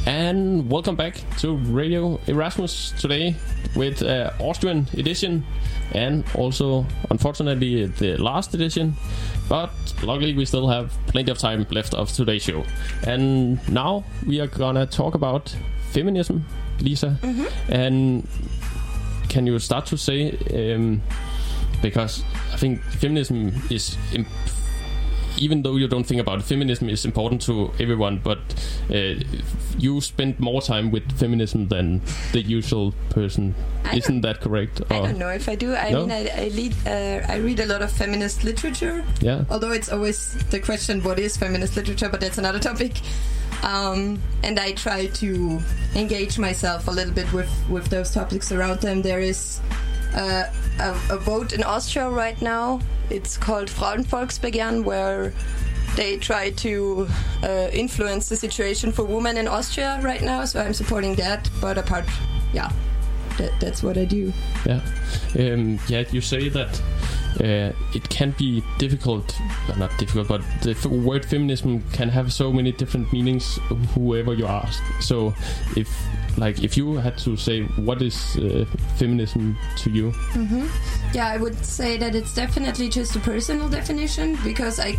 And welcome back to Radio Erasmus today with Austrian edition and also, unfortunately, the last edition. But luckily, we still have plenty of time left of today's show. And now we are gonna talk about feminism, Lisa. Mm-hmm. And can you start to say, because I think feminism is even though you don't think about it, feminism is important to everyone, but you spend more time with feminism than the usual person. Isn't that correct? I don't know if I do. I mean, I read a lot of feminist literature. Yeah. Although it's always the question, what is feminist literature? But that's another topic. And I try to engage myself a little bit with those topics around them. There is a vote in Austria right now. It's called Frauenvolksbegehren, where they try to influence the situation for women in Austria right now. So I'm supporting that. But apart, that's what I do. Yeah. You say that it can be difficult, not difficult, but the word feminism can have so many different meanings, whoever you ask. So if you had to say, what is feminism to you? Mm-hmm. Yeah, I would say that it's definitely just a personal definition, because I